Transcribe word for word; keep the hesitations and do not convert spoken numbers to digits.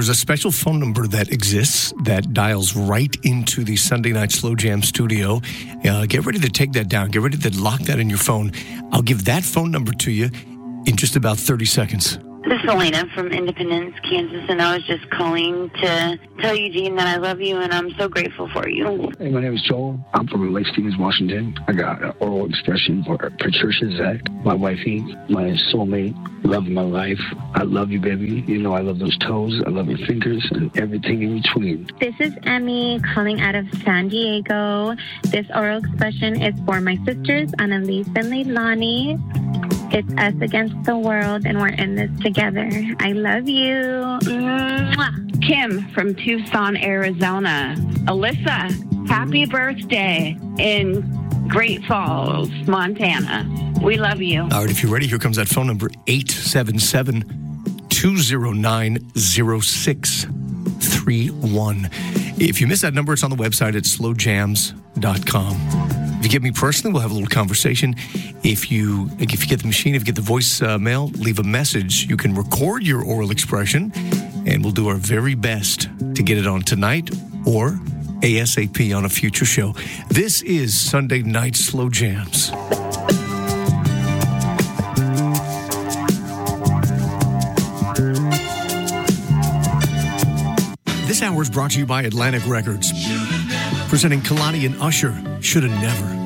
there's a special phone number that exists that dials right into the Sunday Night Slow Jam studio. Uh, get ready to take that down. Get ready to lock that in your phone. I'll give that phone number to you in just about thirty seconds. This is Elena from Independence, Kansas, and I was just calling to tell Eugene that I love you and I'm so grateful for you. Hey, my name is Joel. I'm from Lake Stevens, Washington. I got an oral expression for Patricia Zach, my wifey, my soulmate, love of my life. I love you, baby. You know I love those toes. I love your fingers and everything in between. This is Emmy calling out of San Diego. This oral expression is for my sisters, Annalise and Leilani. It's us against the world, and we're in this together. I love you. Mwah. Kim from Tucson, Arizona. Alyssa, happy birthday in Great Falls, Montana. We love you. All right, if you're ready, here comes that phone number, eight seven seven, two zero nine, zero six three one. If you missed that number, it's on the website at slow jams dot com. If you get me personally, we'll have a little conversation. If you if you get the machine, if you get the voice uh, mail, leave a message. You can record your oral expression, and we'll do our very best to get it on tonight or ASAP on a future show. This is Sunday Night Slow Jams. This hour is brought to you by Atlantic Records, presenting Kalani and Usher, Shoulda Never.